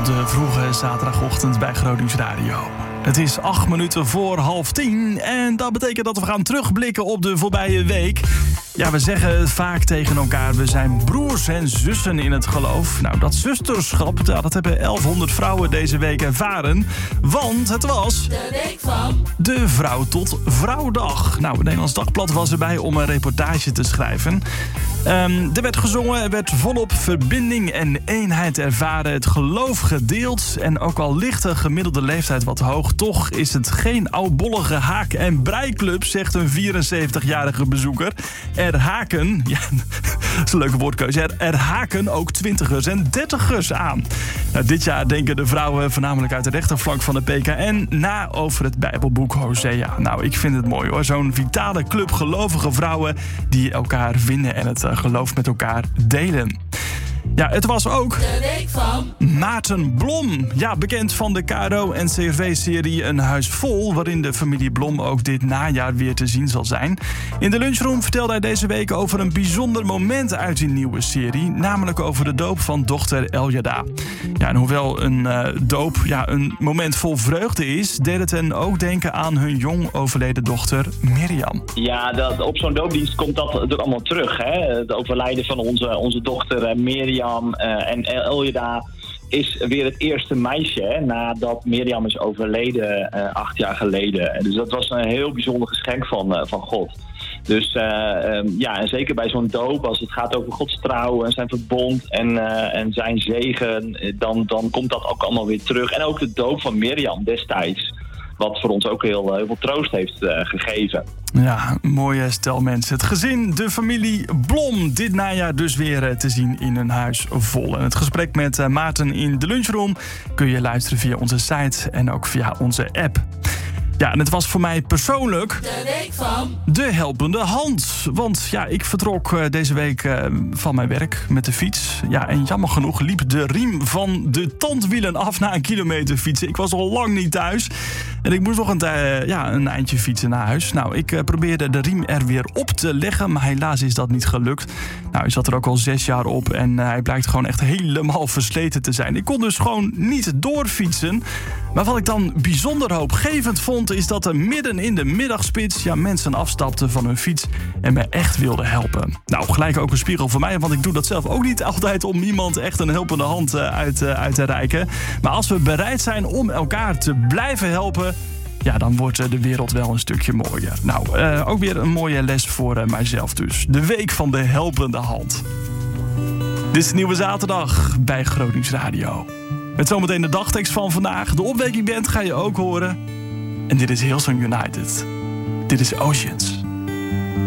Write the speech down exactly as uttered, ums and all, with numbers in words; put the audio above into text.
op de vroege zaterdagochtend bij Gronings Radio. Het is acht minuten voor half tien en dat betekent dat we gaan terugblikken op de voorbije week. Ja, we zeggen het vaak tegen elkaar, we zijn broers en zussen in het geloof. Nou, dat zusterschap, dat hebben elfhonderd vrouwen deze week ervaren. Want het was de week van de Vrouw tot Vrouwdag. Nou, het Nederlands Dagblad was erbij om een reportage te schrijven. Um, er werd gezongen, er werd volop verbinding en eenheid ervaren. Het geloof gedeeld en ook al ligt de gemiddelde leeftijd wat hoog, toch is het geen oudbollige haak- en breiklub, zegt een vierenzeventigjarige bezoeker. Er haken, ja, dat is een leuke woordkeuze, er, er haken ook twintigers en dertigers aan. Nou, dit jaar denken de vrouwen voornamelijk uit de rechterflank van de P K N na over het Bijbelboek Hosea. Nou, ik vind het mooi hoor, zo'n vitale club gelovige vrouwen die elkaar vinden en het uh, geloof met elkaar delen. Ja, het was ook de week van Maarten Blom. Ja, bekend van de K R O- en C R V-serie Een Huis Vol, waarin de familie Blom ook dit najaar weer te zien zal zijn. In de lunchroom vertelde hij deze week over een bijzonder moment uit die nieuwe serie, namelijk over de doop van dochter Eljada. Ja, en hoewel een uh, doop ja, een moment vol vreugde is, deed het hen ook denken aan hun jong overleden dochter Mirjam. Ja, dat, op zo'n doopdienst komt dat er allemaal terug. Hè? Het overlijden van onze, onze dochter uh, Mirjam uh, en Eljada is weer het eerste meisje, hè, nadat Mirjam is overleden uh, acht jaar geleden. Dus dat was een heel bijzonder geschenk van, uh, van God. Dus uh, um, ja, en zeker bij zo'n doop, als het gaat over Gods trouw en zijn verbond en, uh, en zijn zegen, dan, dan komt dat ook allemaal weer terug. En ook de doop van Mirjam destijds, wat voor ons ook heel, heel veel troost heeft uh, gegeven. Ja, mooie stel mensen. Het gezin, de familie Blom, dit najaar dus weer uh, te zien in Een Huis Vol. En het gesprek met uh, Maarten in de lunchroom kun je luisteren via onze site en ook via onze app. Ja, en het was voor mij persoonlijk de week van de helpende hand. Want ja, ik vertrok uh, deze week uh, van mijn werk met de fiets. Ja, en jammer genoeg liep de riem van de tandwielen af na een kilometer fietsen. Ik was al lang niet thuis. En ik moest nog een, uh, ja, een eindje fietsen naar huis. Nou, ik uh, probeerde de riem er weer op te leggen, maar helaas is dat niet gelukt. Nou, hij zat er ook al zes jaar op en uh, hij blijkt gewoon echt helemaal versleten te zijn. Ik kon dus gewoon niet doorfietsen. Maar wat ik dan bijzonder hoopgevend vond, is dat er midden in de middagspits ja, mensen afstapten van hun fiets en me echt wilden helpen. Nou, gelijk ook een spiegel voor mij, want ik doe dat zelf ook niet altijd om iemand echt een helpende hand uh, uit, uh, uit te reiken. Maar als we bereid zijn om elkaar te blijven helpen, ja, dan wordt de wereld wel een stukje mooier. Nou, uh, ook weer een mooie les voor uh, mijzelf dus. De week van de helpende hand. Dit is de nieuwe zaterdag bij Gronings Radio. Met zometeen de dagtekst van vandaag. De opwekingband ga je ook horen. En dit is Hillsong United. Dit is Oceans.